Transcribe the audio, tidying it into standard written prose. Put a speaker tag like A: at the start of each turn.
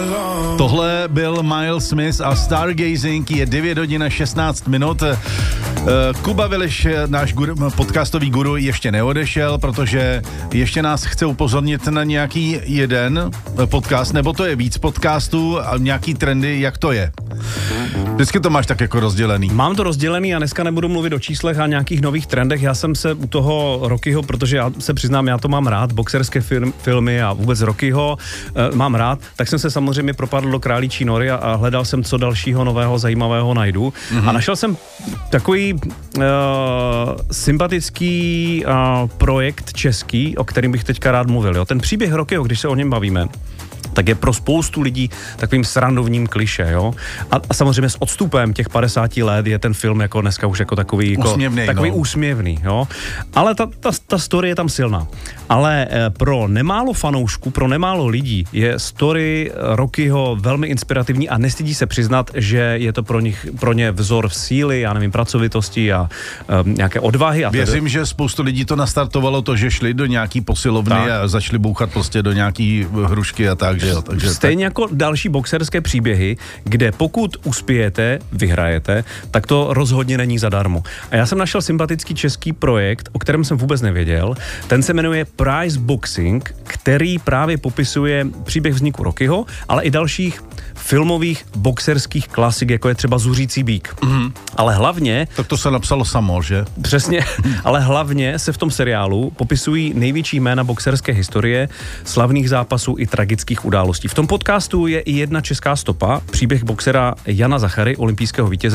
A: Tohle byl Miles Smith a Stargazing, je 9 hodin a 16 minut. Kuba Viliš, náš podcastový guru, ještě neodešel, protože ještě nás chce upozornit na nějaký jeden podcast, nebo to je víc podcastů a nějaký trendy, jak to je. Vždycky to máš tak jako rozdělený.
B: Mám to rozdělený a dneska nebudu mluvit o číslech a nějakých nových trendech. Já jsem se u toho Rockyho, protože já se přiznám, já to mám rád, boxerské filmy a vůbec Rockyho mám rád, tak jsem se samozřejmě propadl do Králíčí nory a hledal jsem, co dalšího nového zajímavého najdu. A našel jsem takový sympatický projekt český, o kterém bych teďka rád mluvil. Jo. Ten příběh Rockyho, když se o něm bavíme, tak je pro spoustu lidí takovým srandovním kliše, jo. A samozřejmě s odstupem těch 50 let je ten film jako dneska už jako takový úsměvný, jo. Ale ta story je tam silná. Ale pro nemálo fanoušků, pro nemálo lidí je story Rockyho velmi inspirativní a nestydí se přiznat, že je to pro ně vzor v síly, já nevím, pracovitosti a nějaké odvahy.
A: Věřím, že spoustu lidí to nastartovalo to, že šli do nějaký posilovny a začali bouchat prostě do nějaký hrušky a tak.
B: Stejně jako další boxerské příběhy, kde pokud uspějete, vyhrajete, tak to rozhodně není zadarmo. A já jsem našel sympatický český projekt, o kterém jsem vůbec nevěděl. Ten se jmenuje Prize Boxing, který právě popisuje příběh vzniku Rockyho, ale i dalších filmových boxerských klasik, jako je třeba Zuřící býk. Ale hlavně...
A: Tak to se napsalo samo, že?
B: Přesně, ale hlavně se v tom seriálu popisují největší jména boxerské historie, slavných zápasů i tragických událostí. V tom podcastu je i jedna česká stopa, příběh boxera Jana Zachary, olympijského vítěze,